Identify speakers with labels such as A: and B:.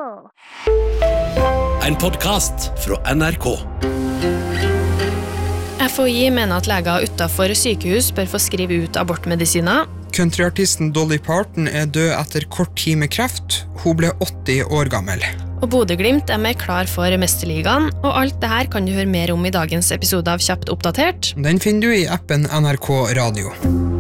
A: En podcast fra NRK.
B: FHI mener at leger utenfor sykehus bør få skrive ut abortmedisiner.
C: Countryartisten Dolly Parton død etter kort tid med kreft. Hun ble 80 år gammel.
B: Og Bodø/Glimt mer klar for Mesterligaen, og alt det her kan du høre mer om i dagens episode av Kjapt oppdatert.
C: Den finner du i appen NRK Radio.